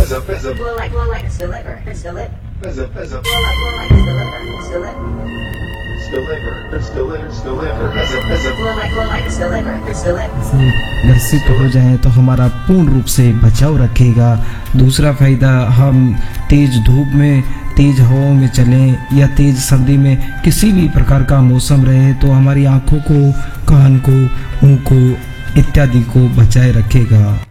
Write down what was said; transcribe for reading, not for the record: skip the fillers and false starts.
ग्रसित हो जाए तो हमारा पूर्ण रूप से बचाव रखेगा। दूसरा फायदा, हम तेज धूप में, तेज हवाओं में चलें या तेज सर्दी में किसी भी प्रकार का मौसम रहे तो हमारी आंखों को, कान को, मुंह को इत्यादि को बचाए रखेगा।